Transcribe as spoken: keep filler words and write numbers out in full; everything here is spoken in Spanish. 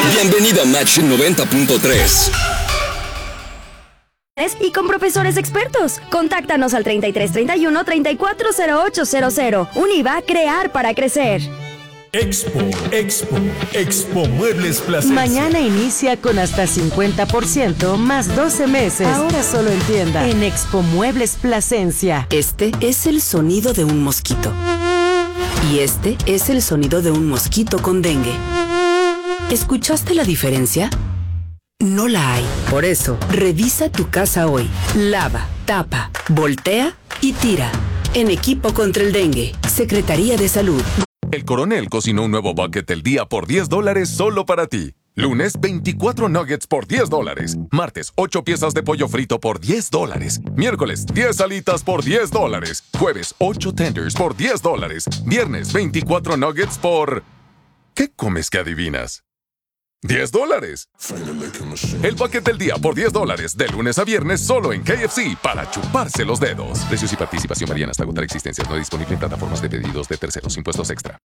Bienvenido a Match noventa punto tres. Y con profesores expertos. Contáctanos al treinta y tres treinta y uno treinta y cuatro cero ocho cero cero. Univa, crear para crecer. Expo, Expo, Expo Muebles Plasencia. Mañana inicia con hasta cincuenta por ciento más doce meses. Ahora solo en tienda. En Expo Muebles Plasencia. Este es el sonido de un mosquito. Y este es el sonido de un mosquito con dengue. ¿Escuchaste la diferencia? No la hay. Por eso, revisa tu casa hoy. Lava, tapa, voltea y tira. En equipo contra el dengue. Secretaría de Salud. El Coronel cocinó un nuevo bucket del día por diez dólares solo para ti. Lunes, veinticuatro nuggets por diez dólares. Martes, ocho piezas de pollo frito por diez dólares. Miércoles, diez alitas por diez dólares. Jueves, ocho tenders por diez dólares. Viernes, veinticuatro nuggets por... ¿Qué comes que adivinas? ¡diez dólares! El bucket del día por diez dólares. De lunes a viernes solo en K F C para chuparse los dedos. Precios y participación varían hasta agotar existencias. No disponible en plataformas de pedidos de terceros. Impuestos extra.